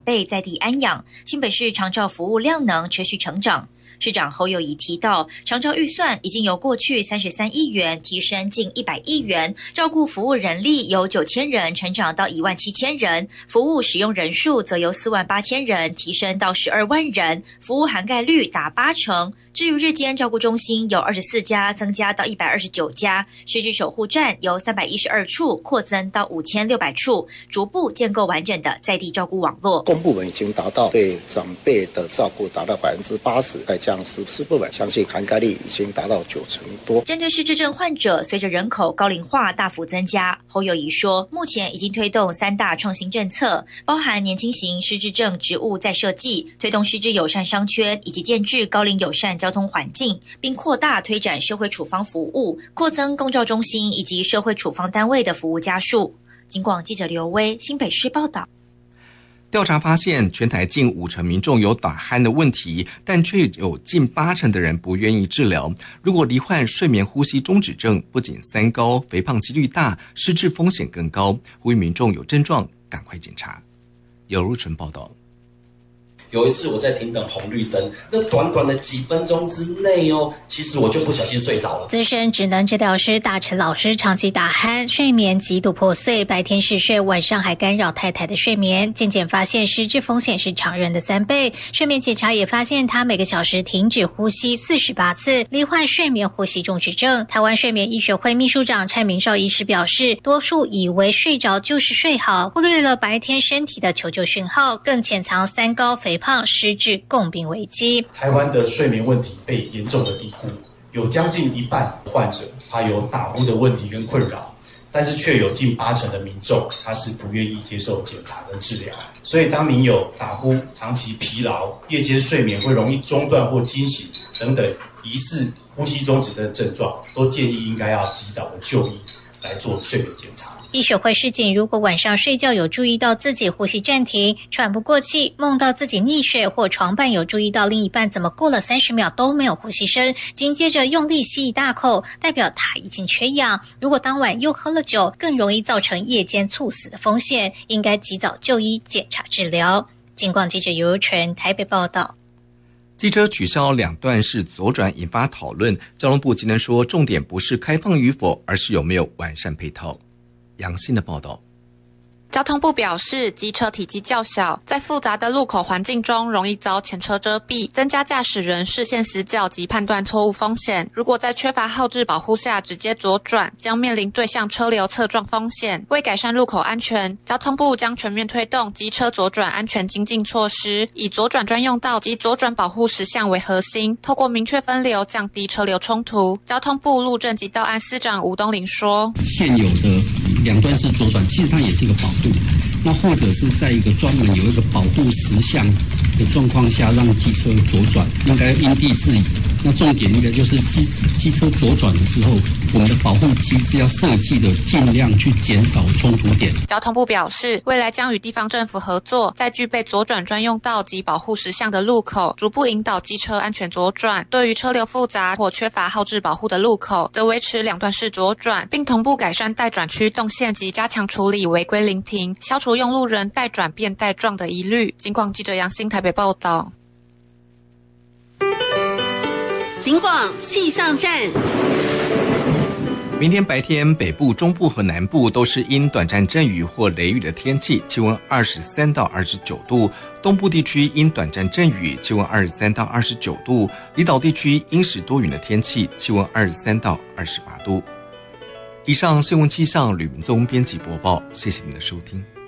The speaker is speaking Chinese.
被在地安养，新北市长照服务量能持续成长。市长侯友宜提到，长照预算已经由过去33亿元提升近100亿元，照顾服务人力由9000人成长到17000人，服务使用人数则由48000人提升到12万人，服务涵盖率达80%。至于日间照顾中心由24家增加到129家，失智守护站由312处扩增到5600处，逐步建构完整的在地照顾网络。 公部门已经达到对长辈的照顾达到80%，再加上私部门，相信涵盖率已经达到90%多。 针对失智症患者，随着人口高龄化大幅增加，侯友宜说，目前已经推动3大创新政策，包含年轻型失智症职务再设计，推动失智友善商圈，以及建制高龄友善交通环境，并扩大推展社会处方服务，扩增公照中心以及社会处方单位的服务家数。警广记者刘威新北市报道。 调查发现，全台近50%民众有打鼾的问题，但却有近80%的人不愿意治疗。如果罹患睡眠呼吸中止症，不仅三高、肥胖几率大，失智风险更高，呼吁民众有症状赶快检查。有如纯报道。 有一次我在停等红绿灯，那短短的几分钟之内其实我就不小心睡着了。 资深职能治疗师大陈老师长期打鼾，睡眠极度破碎，白天嗜睡，晚上还干扰太太的睡眠。渐渐发现失智风险是常人的3倍。睡眠检查也发现他每个小时停止呼吸48次，罹患睡眠呼吸中止症。台湾睡眠医学会秘书长蔡明绍医师表示，多数以为睡着就是睡好，忽略了白天身体的求救讯号，更潜藏三高、肥胖、失智共病危机。 台湾的睡眠问题被严重的低估，有将近一半患者他有打呼的问题跟困扰，但是却有近80%的民众他是不愿意接受检查跟治疗。所以当您有打呼、长期疲劳、夜间睡眠会容易中断或惊醒等等疑似呼吸中止的症状，都建议应该要及早的就医来做睡眠检查。 医学会示警，如果晚上睡觉有注意到自己呼吸暂停、喘不过气，梦到自己溺水，或床伴有注意到另一半怎么过了30秒都没有呼吸声，紧接着用力吸一大口，代表他已经缺氧。如果当晚又喝了酒，更容易造成夜间猝死的风险，应该及早就医检查治疗。警广记者尤纯台北报道。 机车取消2段式左转引发讨论，交通部今天说，重点不是开放与否，而是有没有完善配套。杨信的报道。 交通部表示，机车体积较小，在复杂的路口环境中容易遭前车遮蔽，增加驾驶人视线死角及判断错误风险。如果在缺乏后置保护下直接左转，将面临对向车流侧撞风险。为改善路口安全，交通部将全面推动机车左转安全精进措施，以左转专用道及左转保护实项为核心，透过明确分流，降低车流冲突。交通部路政及道安司长吴东林说， 现有的2段式左转其实它也是一个保护，那或者是在一个专门有一个保护实项的状况下，让机车左转，应该因地制宜。那重点应该就是机车左转的时候，我们的保护机制要设计的尽量去减少冲突点。 交通部表示，未来将与地方政府合作，在具备左转专用道及保护实项的路口，逐步引导机车安全左转。对于车流复杂或缺乏后置保护的路口，则维持2段式左转，并同步改善待转区动线及加强处理违规临停，消除用路人待转变待撞的疑虑。警广记者杨欣台北报道。 警广气象站。 明天白天，北部、中部和南部都是因短暂阵雨或雷雨的天气，气温23到29度；东部地区因短暂阵雨，气温23到29度；离岛地区阴时多云的天气，气温23到28度。以上新闻气象，吕明宗编辑播报，谢谢您的收听。